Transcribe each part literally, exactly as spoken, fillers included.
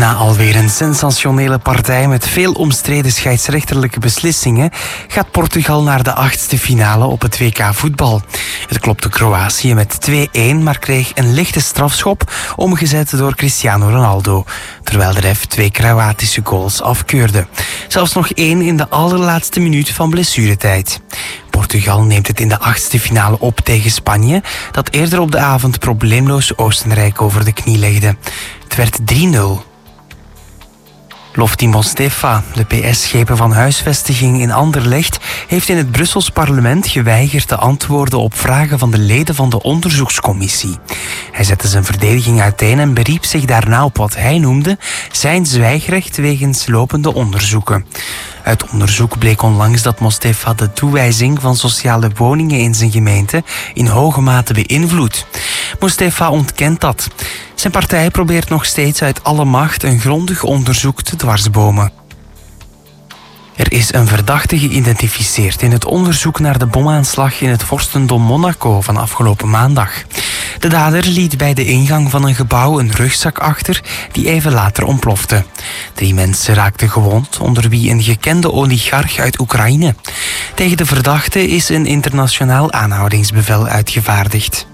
Na alweer een sensationele partij met veel omstreden scheidsrechterlijke beslissingen gaat Portugal naar de achtste finale op het W K voetbal. Het klopte Kroatië met twee-een, maar kreeg een lichte strafschop omgezet door Cristiano Ronaldo, terwijl de ref twee Kroatische goals afkeurde. Zelfs nog één in de allerlaatste minuut van blessuretijd. Portugal neemt het in de achtste finale op tegen Spanje, dat eerder op de avond probleemloos Oostenrijk over de knie legde. Het werd drie nul. Lofty Mostefa, de P S-schepen van huisvestiging in Anderlecht, heeft in het Brussels parlement geweigerd te antwoorden op vragen van de leden van de onderzoekscommissie. Hij zette zijn verdediging uiteen en beriep zich daarna op wat hij noemde zijn zwijgrecht wegens lopende onderzoeken. Uit onderzoek bleek onlangs dat Mostefa de toewijzing van sociale woningen in zijn gemeente in hoge mate beïnvloedt. Mostefa ontkent dat. Zijn partij probeert nog steeds uit alle macht een grondig onderzoek te dwarsbomen. Er is een verdachte geïdentificeerd in het onderzoek naar de bomaanslag in het vorstendom Monaco van afgelopen maandag. De dader liet bij de ingang van een gebouw een rugzak achter die even later ontplofte. Drie mensen raakten gewond, onder wie een gekende oligarch uit Oekraïne. Tegen de verdachte is een internationaal aanhoudingsbevel uitgevaardigd.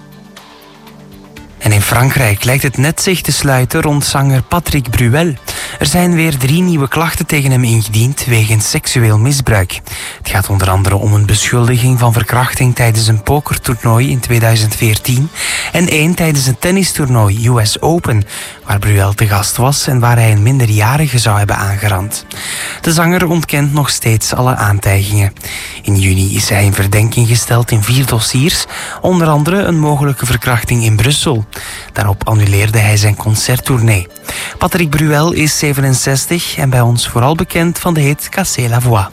En in Frankrijk lijkt het net zich te sluiten rond zanger Patrick Bruel. Er zijn weer drie nieuwe klachten tegen hem ingediend wegens seksueel misbruik. Het gaat onder andere om een beschuldiging van verkrachting tijdens een pokertoernooi in tweeduizend veertien en één tijdens een tennistoernooi U S Open, waar Bruel te gast was en waar hij een minderjarige zou hebben aangerand. De zanger ontkent nog steeds alle aantijgingen. In juni is hij in verdenking gesteld in vier dossiers, onder andere een mogelijke verkrachting in Brussel. Daarop annuleerde hij zijn concerttournee. Patrick Bruel is zevenenzestig en bij ons vooral bekend van de hit Cassez la voix.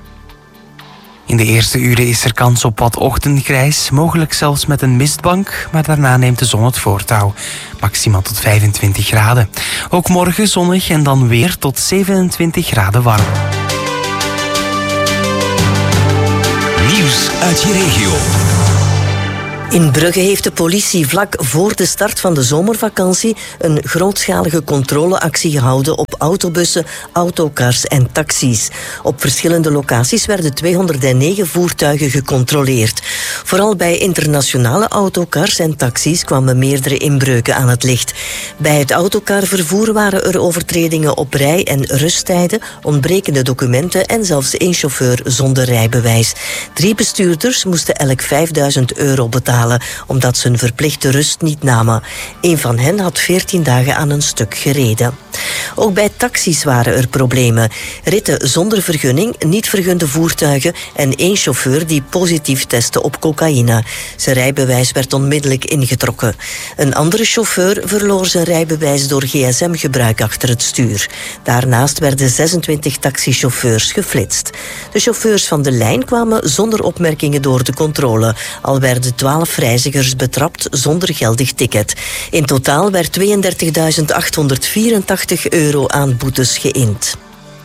In de eerste uren is er kans op wat ochtendgrijs, mogelijk zelfs met een mistbank, maar daarna neemt de zon het voortouw. Maximaal tot vijfentwintig graden. Ook morgen zonnig en dan weer tot zevenentwintig graden warm. Nieuws uit je regio. In Brugge heeft de politie vlak voor de start van de zomervakantie een grootschalige controleactie gehouden op autobussen, autocars en taxis. Op verschillende locaties werden tweehonderdnegen voertuigen gecontroleerd. Vooral bij internationale autocars en taxis kwamen meerdere inbreuken aan het licht. Bij het autocarvervoer waren er overtredingen op rij- en rusttijden, ontbrekende documenten en zelfs één chauffeur zonder rijbewijs. Drie bestuurders moesten elk vijfduizend euro betalen, omdat ze een verplichte rust niet namen. Een van hen had veertien dagen aan een stuk gereden. Ook bij taxis waren er problemen. Ritten zonder vergunning, niet vergunde voertuigen en één chauffeur die positief testte op cocaïne. Zijn rijbewijs werd onmiddellijk ingetrokken. Een andere chauffeur verloor zijn rijbewijs door G S M-gebruik achter het stuur. Daarnaast werden zesentwintig taxichauffeurs geflitst. De chauffeurs van de lijn kwamen zonder opmerkingen door de controle, al werden twaalf reizigers betrapt zonder geldig ticket. In totaal werd tweeëndertigduizend achthonderdvierentachtig euro aan boetes geïnd.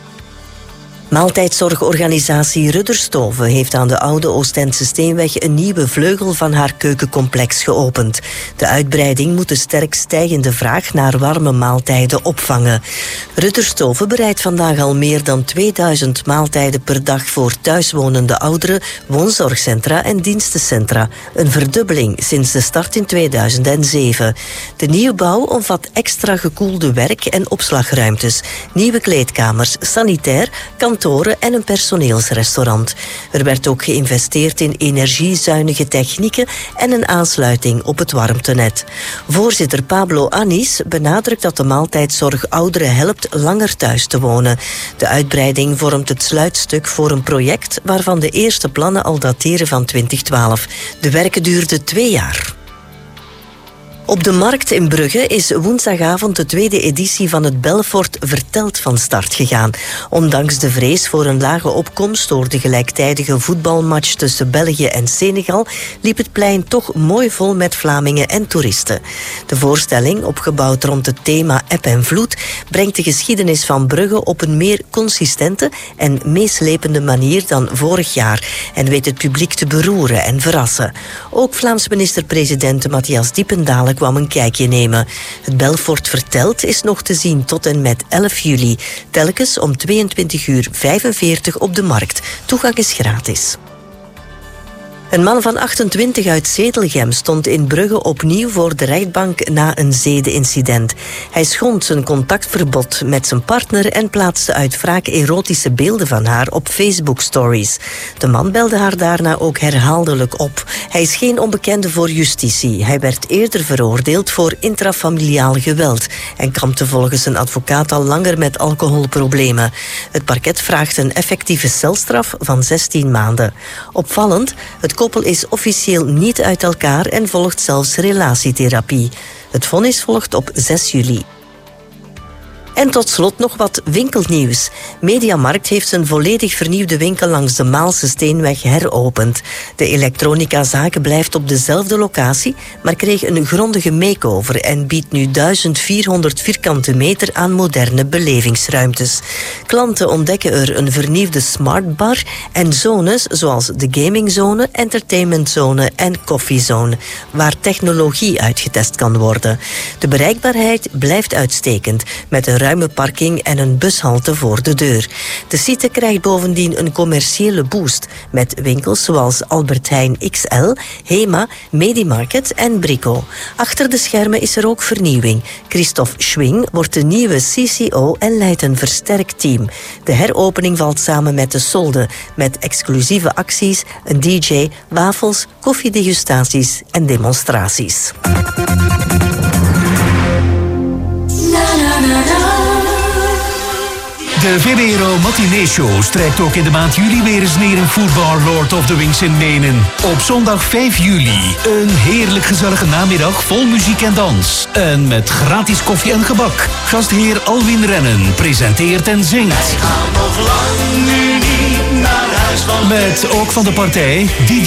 Maaltijdzorgorganisatie Rudderstove heeft aan de oude Oostendse Steenweg een nieuwe vleugel van haar keukencomplex geopend. De uitbreiding moet de sterk stijgende vraag naar warme maaltijden opvangen. Rudderstove bereidt vandaag al meer dan tweeduizend maaltijden per dag voor thuiswonende ouderen, woonzorgcentra en dienstencentra. Een verdubbeling sinds de start in tweeduizend zeven. De nieuwbouw omvat extra gekoelde werk- en opslagruimtes, nieuwe kleedkamers, sanitair, kantoor en een personeelsrestaurant. Er werd ook geïnvesteerd in energiezuinige technieken en een aansluiting op het warmtenet. Voorzitter Pablo Anis benadrukt dat de maaltijdzorg ouderen helpt langer thuis te wonen. De uitbreiding vormt het sluitstuk voor een project waarvan de eerste plannen al dateren van twintig twaalf. De werken duurden twee jaar. Op de markt in Brugge is woensdagavond de tweede editie van het Belfort Vertelt van start gegaan. Ondanks de vrees voor een lage opkomst door de gelijktijdige voetbalmatch tussen België en Senegal liep het plein toch mooi vol met Vlamingen en toeristen. De voorstelling, opgebouwd rond het thema eb en vloed, brengt de geschiedenis van Brugge op een meer consistente en meeslepende manier dan vorig jaar en weet het publiek te beroeren en verrassen. Ook Vlaams minister-president Matthias Diependalen kwam een kijkje nemen. Het Belfort Vertelt is nog te zien tot en met elf juli. Telkens om tweeëntwintig uur vijfenveertig op de markt. Toegang is gratis. Een man van achtentwintig uit Zetelgem stond in Brugge opnieuw voor de rechtbank na een zedenincident. Hij schond zijn contactverbod met zijn partner en plaatste uit wraak erotische beelden van haar op Facebook-stories. De man belde haar daarna ook herhaaldelijk op. Hij is geen onbekende voor justitie. Hij werd eerder veroordeeld voor intrafamiliaal geweld en kampte volgens een advocaat al langer met alcoholproblemen. Het parket vraagt een effectieve celstraf van zestien maanden. Opvallend, het koppel is officieel niet uit elkaar en volgt zelfs relatietherapie. Het vonnis volgt op zes juli. En tot slot nog wat winkelnieuws. Mediamarkt heeft zijn volledig vernieuwde winkel langs de Maalse Steenweg heropend. De elektronicazaak blijft op dezelfde locatie, maar kreeg een grondige make-over en biedt nu duizend vierhonderd vierkante meter aan moderne belevingsruimtes. Klanten ontdekken er een vernieuwde smartbar en zones zoals de gamingzone, entertainmentzone en koffiezone, waar technologie uitgetest kan worden. De bereikbaarheid blijft uitstekend, met een ruime parking en een bushalte voor de deur. De site krijgt bovendien een commerciële boost met winkels zoals Albert Heijn X L, Hema, Medimarket en Brico. Achter de schermen is er ook vernieuwing. Christophe Schwing wordt de nieuwe C C O en leidt een versterkt team. De heropening valt samen met de solde, met exclusieve acties, een D J, wafels, koffiedegustaties en demonstraties. De V B R O Matinee Show strijkt ook in de maand juli weer eens neer in Foodbar Lord of the Wings in Menen. Op zondag vijf juli. Een heerlijk gezellige namiddag vol muziek en dans. En met gratis koffie en gebak. Gastheer Alwin Rennen presenteert en zingt. Wij gaan nog lang nu niet naar huis van Met ook van de partij Didier